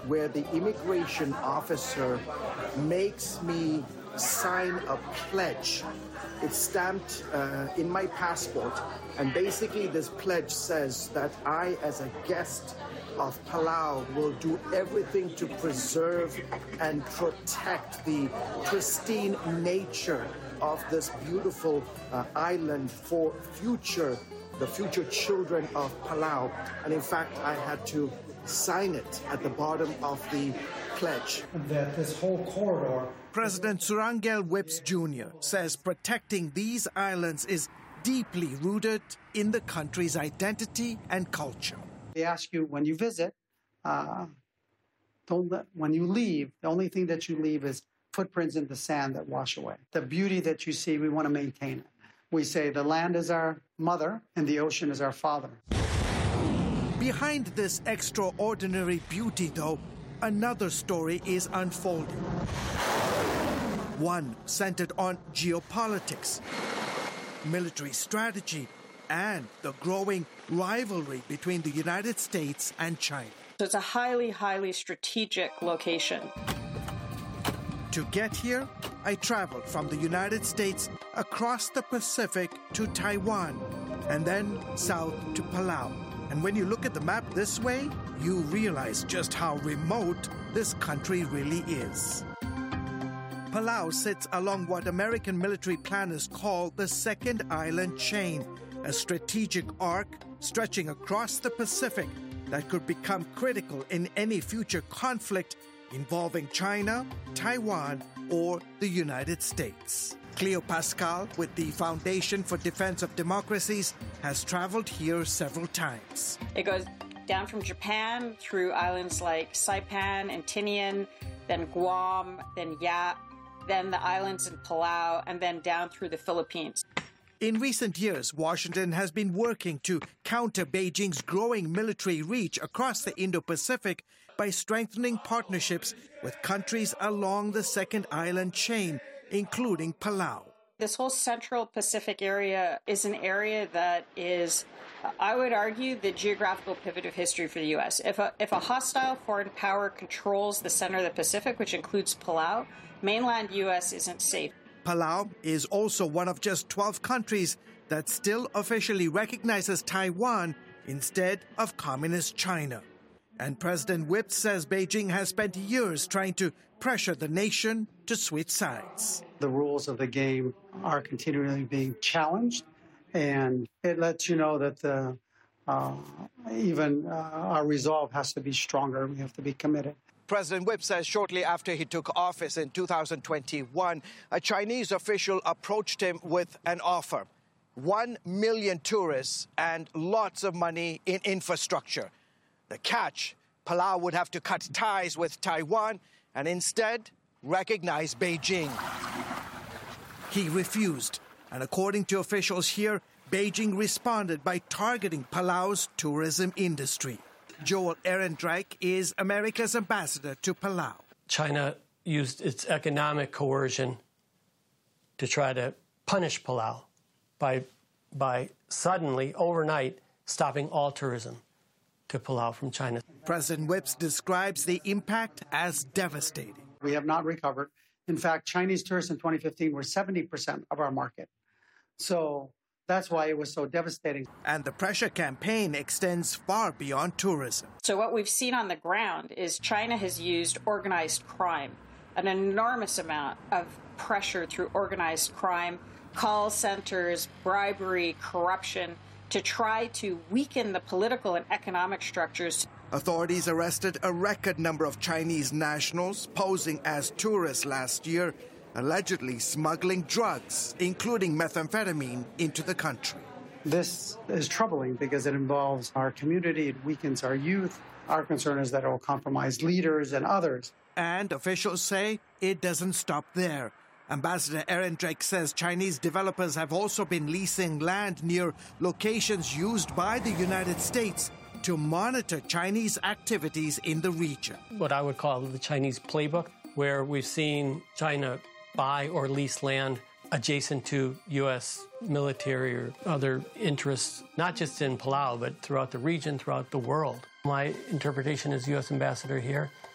where the immigration officer makes me sign a pledge. It's stamped in my passport, and basically this pledge says that I, as a guest of Palau, will do everything to preserve and protect the pristine nature of this beautiful island for the future children of Palau. And in fact, I had to sign it at the bottom of the pledge. That this whole corridor... President Surangel Whipps Jr. says protecting these islands is deeply rooted in the country's identity and culture. They ask you when you visit, when you leave, the only thing that you leave is footprints in the sand that wash away. The beauty that you see, we want to maintain it. We say the land is our mother and the ocean is our father. Behind this extraordinary beauty, though, another story is unfolding. One centered on geopolitics, military strategy, and the growing rivalry between the United States and China. So it's a highly, highly strategic location. To get here, I traveled from the United States across the Pacific to Taiwan, and then south to Palau. And when you look at the map this way, you realize just how remote this country really is. Palau sits along what American military planners call the Second Island Chain, a strategic arc stretching across the Pacific that could become critical in any future conflict involving China, Taiwan, or the United States. Cleo Pascal, with the Foundation for Defense of Democracies, has traveled here several times. It goes down from Japan through islands like Saipan and Tinian, then Guam, then Yap, then the islands in Palau, and then down through the Philippines. In recent years, Washington has been working to counter Beijing's growing military reach across the Indo-Pacific by strengthening partnerships with countries along the Second Island Chain, including Palau. This whole Central Pacific area is an area that is, I would argue, the geographical pivot of history for the U.S. If a hostile foreign power controls the center of the Pacific, which includes Palau, mainland U.S. isn't safe. Palau is also one of just 12 countries that still officially recognizes Taiwan instead of Communist China. And President Whipps says Beijing has spent years trying to pressure the nation to switch sides. The rules of the game are continually being challenged, and it lets you know that our resolve has to be stronger. We have to be committed. President Whipps says shortly after he took office in 2021, a Chinese official approached him with an offer: 1 million tourists and lots of money in infrastructure. The catch: Palau would have to cut ties with Taiwan and instead recognize Beijing. He refused, and according to officials here, Beijing responded by targeting Palau's tourism industry. Joel Ehrenreich is America's ambassador to Palau. China used its economic coercion to try to punish Palau by suddenly, overnight, stopping all tourism to Palau from China. President Whipps describes the impact as devastating. We have not recovered. In fact, Chinese tourists in 2015 were 70% of our market. So that's why it was so devastating. And the pressure campaign extends far beyond tourism. So what we've seen on the ground is China has used organized crime, an enormous amount of pressure through organized crime, call centers, bribery, corruption, to try to weaken the political and economic structures. Authorities arrested a record number of Chinese nationals posing as tourists last year, allegedly smuggling drugs, including methamphetamine, into the country. This is troubling because it involves our community, it weakens our youth. Our concern is that it will compromise leaders and others. And officials say it doesn't stop there. Ambassador Ehrenreich says Chinese developers have also been leasing land near locations used by the United States to monitor Chinese activities in the region. What I would call the Chinese playbook, where we've seen China buy or lease land adjacent to U.S. military or other interests, not just in Palau, but throughout the region, throughout the world. My interpretation as U.S. ambassador here